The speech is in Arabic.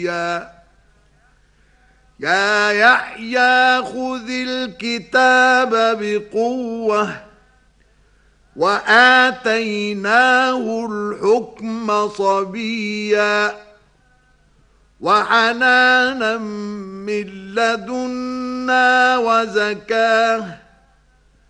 يا يحيى خذ الكتاب بقوة وآتيناه الحكم صبيا وحنانا من لدنا وزكاة